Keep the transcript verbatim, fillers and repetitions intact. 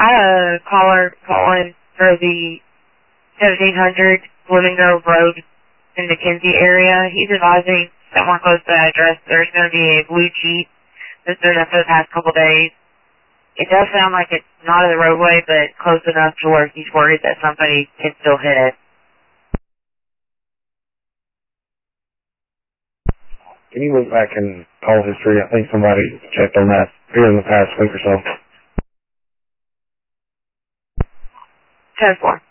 had a caller calling for the seventeen hundred Blooming Grove Road in the Kinsey area. He's advising someone close to that address there's going to be a blue Jeep that's been there for the past couple days. It does sound like it's not in the roadway, but close enough to where he's worried that somebody can still hit it. Can you look back in call history? I think somebody checked on that here in the past week or so. ten four.